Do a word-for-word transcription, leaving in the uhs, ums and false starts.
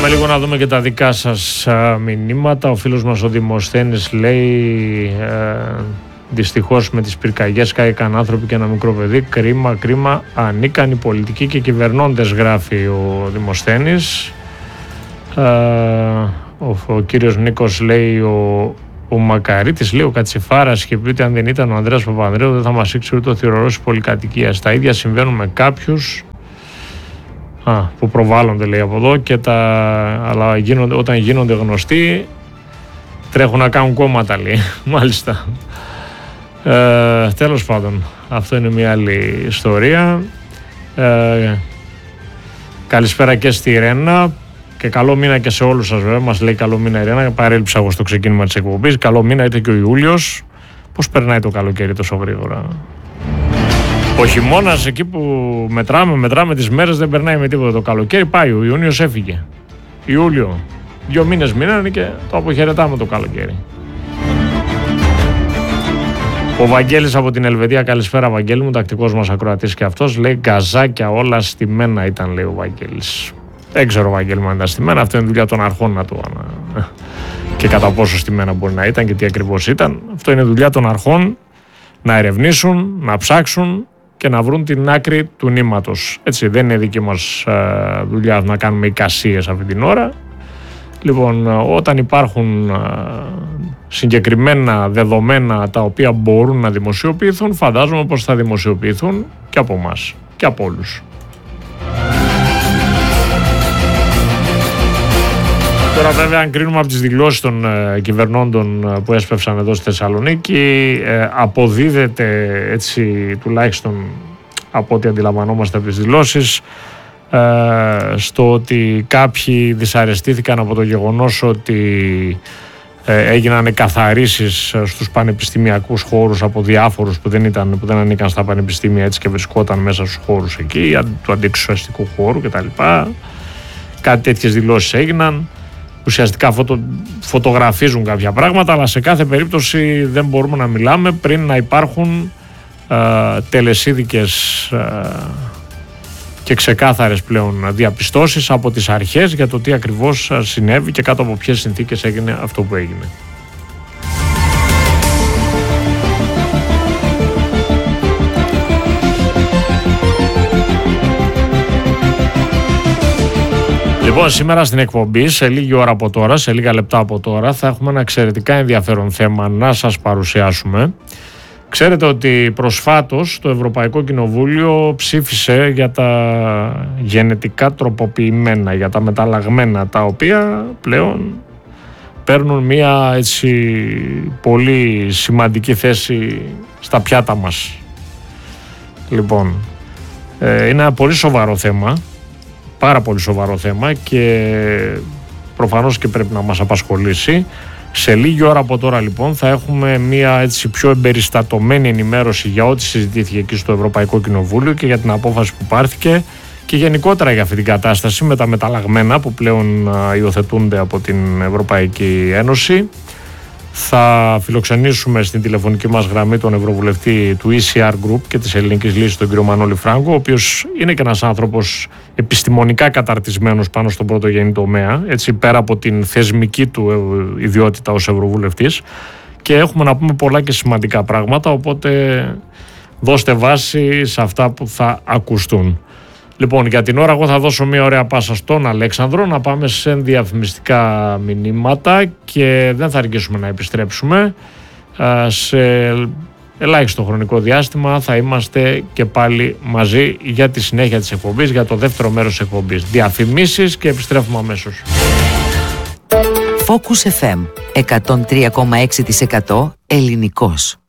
Πάμε λίγο να δούμε και τα δικά σας α, μηνύματα. Ο φίλος μας ο Δημοσθένης λέει ε, δυστυχώς με τις πυρκαγιές κάηκαν άνθρωποι και ένα μικρό παιδί. Κρίμα, κρίμα, ανίκανοι πολιτικοί και κυβερνώντες, γράφει ο Δημοσθένης. Ε, ο, ο κύριος Νίκος λέει ο, ο Μακαρίτης, λέει ο Κατσιφάρας, και πει ότι αν δεν ήταν ο Ανδρέας Παπανδρέου δεν θα μας ήξερε το θηρορός πολυκατοικίας. Τα ίδια συμβαίνουν με κάποιους Α, που προβάλλονται, λέει, από εδώ, και τα, αλλά γίνονται, όταν γίνονται γνωστοί τρέχουν να κάνουν κόμματα, λέει. Μάλιστα. Ε, τέλος πάντων, αυτό είναι μια άλλη ιστορία. Ε, καλησπέρα και στη Ρένα και καλό μήνα και σε όλους σας, βέβαια. Μας λέει καλό μήνα η Ρένα, παρέλειψα εγώ στο ξεκίνημα της εκπομπής. Καλό μήνα, είτε και ο Ιούλιος. Πώς περνάει το καλοκαίρι τόσο γρήγορα? Ο χειμώνας, εκεί που μετράμε, μετράμε τις μέρες, δεν περνάει με τίποτα. Το καλοκαίρι πάει, ο Ιούνιος έφυγε. Ιούλιο. Δύο μήνες μείνανε και το αποχαιρετάμε το καλοκαίρι. Ο Βαγγέλης από την Ελβετία, καλησπέρα Βαγγέλη μου, τακτικός μας ακροατής και αυτός, λέει γκαζάκια όλα στημένα ήταν, λέει ο Βαγγέλης. Δεν ξέρω, Βαγγέλη μου, αν ήταν στημένα, αυτό είναι δουλειά των αρχών να το ανα... και κατά πόσο στημένα μπορεί να ήταν και τι ακριβώς ήταν. Αυτό είναι δουλειά των αρχών να ερευνήσουν, να ψάξουν και να βρουν την άκρη του νήματος. Έτσι, δεν είναι δική μας ε, δουλειά να κάνουμε εικασίες αυτή την ώρα. Λοιπόν, όταν υπάρχουν ε, συγκεκριμένα δεδομένα τα οποία μπορούν να δημοσιοποιηθούν, φαντάζομαι πως θα δημοσιοποιηθούν και από εμάς και από όλους. Τώρα βέβαια, αν κρίνουμε από τις δηλώσεις των ε, κυβερνώντων που έσπευσαν εδώ στη Θεσσαλονίκη, ε, αποδίδεται, έτσι τουλάχιστον από ό,τι αντιλαμβανόμαστε από τις δηλώσεις, ε, στο ότι κάποιοι δυσαρεστήθηκαν από το γεγονός ότι ε, έγιναν εκαθαρίσεις στους πανεπιστημιακούς χώρους από διάφορους που δεν, ήταν, που δεν ανήκαν στα πανεπιστήμια, έτσι, και βρισκόταν μέσα στους χώρους εκεί, του αντιεξουσιαστικού χώρου κτλ. Κάτι τέτοιες δηλώσεις έγιναν. Ουσιαστικά φωτο, φωτογραφίζουν κάποια πράγματα, αλλά σε κάθε περίπτωση δεν μπορούμε να μιλάμε πριν να υπάρχουν ε, τελεσίδικες ε, και ξεκάθαρες πλέον διαπιστώσεις από τις αρχές για το τι ακριβώς συνέβη και κάτω από ποιες συνθήκες έγινε αυτό που έγινε. Λοιπόν, σήμερα στην εκπομπή, σε λίγη ώρα από τώρα, σε λίγα λεπτά από τώρα, θα έχουμε ένα εξαιρετικά ενδιαφέρον θέμα να σας παρουσιάσουμε. Ξέρετε ότι προσφάτως το Ευρωπαϊκό Κοινοβούλιο ψήφισε για τα γενετικά τροποποιημένα, για τα μεταλλαγμένα, τα οποία πλέον παίρνουν μια, έτσι, πολύ σημαντική θέση στα πιάτα μας. Λοιπόν, ε, είναι ένα πολύ σοβαρό θέμα. Πάρα πολύ σοβαρό θέμα και προφανώς και πρέπει να μας απασχολήσει. Σε λίγη ώρα από τώρα λοιπόν θα έχουμε μια, έτσι, πιο εμπεριστατωμένη ενημέρωση για ό,τι συζητήθηκε εκεί στο Ευρωπαϊκό Κοινοβούλιο και για την απόφαση που πάρθηκε και γενικότερα για αυτή την κατάσταση με τα μεταλλαγμένα που πλέον υιοθετούνται από την Ευρωπαϊκή Ένωση. Θα φιλοξενήσουμε στην τηλεφωνική μας γραμμή τον Ευρωβουλευτή του ι σι αρ Group και της Ελληνικής Λύσης, τον κύριο Μανώλη Φράγκο, ο οποίος είναι και ένας άνθρωπος επιστημονικά καταρτισμένος πάνω στον πρωτογενή τομέα, έτσι, πέρα από την θεσμική του ιδιότητα ως Ευρωβουλευτής, και έχουμε να πούμε πολλά και σημαντικά πράγματα, οπότε δώστε βάση σε αυτά που θα ακουστούν. Λοιπόν, για την ώρα εγώ θα δώσω μια ωραία πάσα στον Αλέξανδρο να πάμε σε διαφημιστικά μηνύματα και δεν θα αργήσουμε να επιστρέψουμε. Σε ελάχιστο χρονικό διάστημα θα είμαστε και πάλι μαζί για τη συνέχεια της εκπομπής, για το δεύτερο μέρος της εκπομπής. Διαφημίσεις και επιστρέφουμε αμέσως. Focus εφ εμ εκατόν τρία κόμμα έξι τοις εκατό ελληνικός.